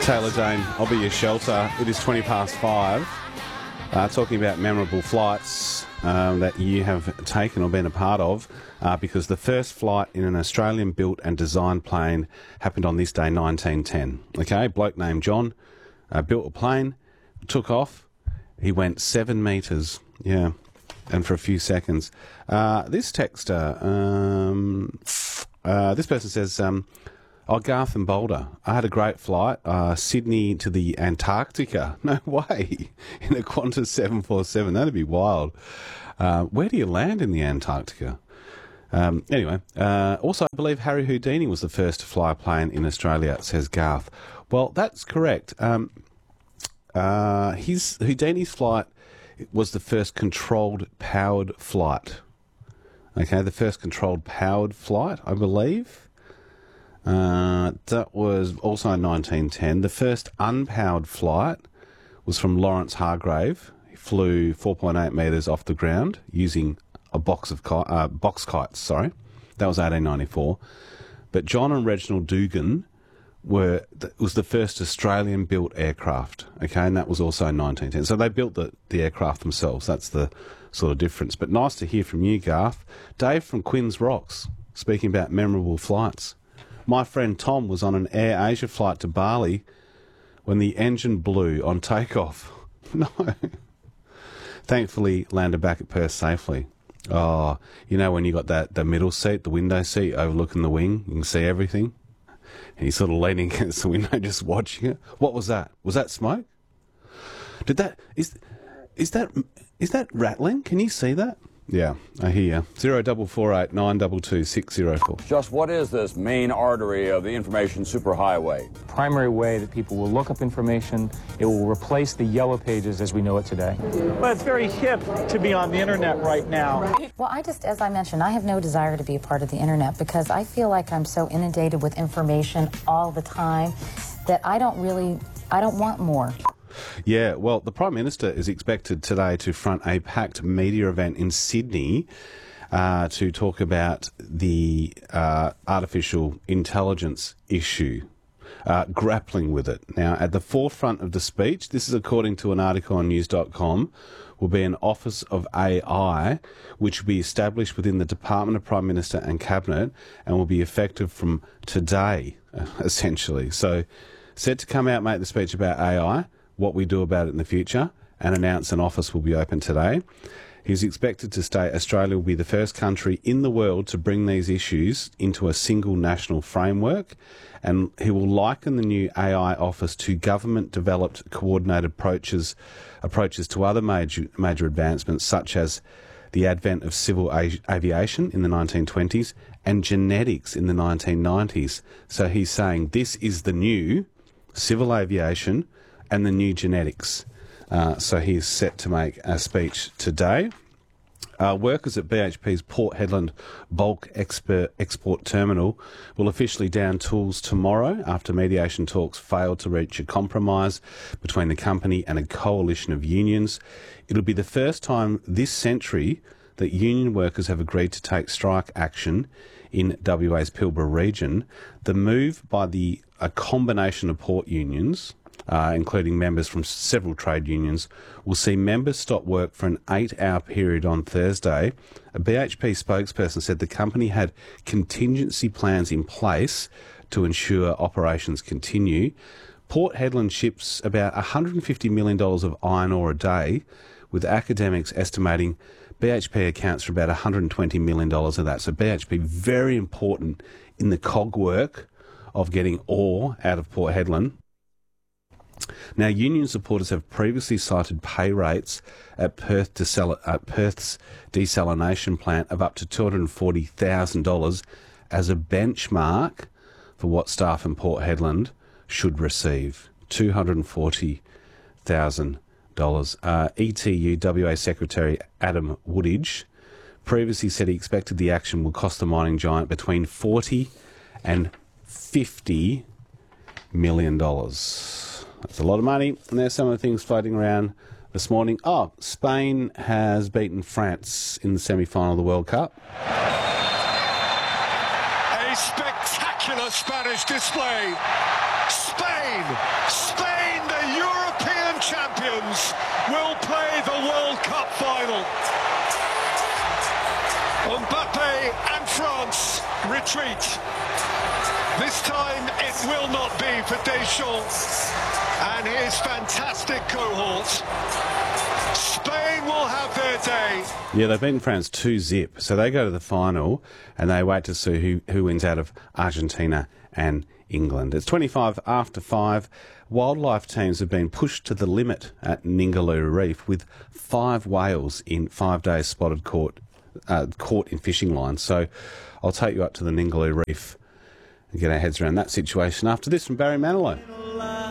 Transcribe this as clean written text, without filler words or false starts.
Taylor Dane, I'll be your shelter. It is 20 past 5. Talking about memorable flights that you have taken or been a part of, because the first flight in an Australian-built and designed plane happened on this day, 1910. Okay, bloke named John built a plane, took off. He went 7 metres, yeah, and for a few seconds. This texter, this person says, Garth and Boulder, I had a great flight, Sydney to the Antarctica. No way, in a Qantas 747. That'd be wild. Where do you land in the Antarctica? Anyway, also I believe Harry Houdini was the first to fly a plane in Australia, says Garth. Well, that's correct. Houdini's flight was the first controlled powered flight. Okay, the first controlled powered flight, I believe. That was also in 1910. The first unpowered flight was from Lawrence Hargrave. He flew 4.8 metres off the ground using a box kites. Sorry, that was 1894. But John and Reginald Dugan was the first Australian-built aircraft. Okay, and that was also in 1910. So they built the aircraft themselves. That's the sort of difference. But nice to hear from you, Garth. Dave from Quinns Rocks, speaking about memorable flights. My friend Tom was on an Air Asia flight to Bali when the engine blew on takeoff. No. Thankfully, landed back at Perth safely. Oh, you know when you got the middle seat, the window seat overlooking the wing, you can see everything. And he's sort of leaning against the window just watching it. What was that? Was that smoke? Is that rattling? Can you see that? Yeah, I hear you. 0448 922 604. Just what is this main artery of the information superhighway? Primary way that people will look up information. It will replace the yellow pages as we know it today. Well, it's very hip to be on the internet right now. Well, as I mentioned, I have no desire to be a part of the internet because I feel like I'm so inundated with information all the time that I don't want more. Yeah, well, the Prime Minister is expected today to front a packed media event in Sydney to talk about the artificial intelligence issue, grappling with it. Now, at the forefront of the speech, this is according to an article on news.com, will be an Office of AI, which will be established within the Department of Prime Minister and Cabinet and will be effective from today, essentially. So, set to come out, make the speech about AI, what we do about it in the future, and announce an office will be open today. He's expected to state Australia will be the first country in the world to bring these issues into a single national framework, and he will liken the new AI office to government-developed coordinated approaches to other major advancements, such as the advent of civil aviation in the 1920s and genetics in the 1990s. So he's saying this is the new civil aviation and the new genetics. So he is set to make a speech today. Workers at BHP's Port Hedland bulk export terminal will officially down tools tomorrow after mediation talks failed to reach a compromise between the company and a coalition of unions. It'll be the first time this century that union workers have agreed to take strike action in WA's Pilbara region. The move by a combination of port unions, including members from several trade unions, will see members stop work for an 8-hour period on Thursday. A BHP spokesperson said the company had contingency plans in place to ensure operations continue. Port Hedland ships about $150 million of iron ore a day, with academics estimating BHP accounts for about $120 million of that. So BHP, very important in the cog work of getting ore out of Port Hedland. Now, union supporters have previously cited pay rates at Perth's desalination plant of up to $240,000 as a benchmark for what staff in Port Hedland should receive. $240,000. ETU WA Secretary Adam Woodidge previously said he expected the action will cost the mining giant between $40 and $50 million. That's a lot of money, and there's some of the things floating around this morning. Oh, Spain has beaten France in the semi-final of the World Cup. A spectacular Spanish display. Spain nations will play the World Cup final. Mbappe and France retreat. This time it will not be for Deschamps and his fantastic cohort. Spain will have their day. Yeah, they've beaten France 2-0, so they go to the final and they wait to see who wins out of Argentina and England. It's 25 after 5. Wildlife teams have been pushed to the limit at Ningaloo Reef with 5 whales in 5 days spotted caught in fishing lines. So I'll take you up to the Ningaloo Reef and get our heads around that situation after this from Barry Manilow.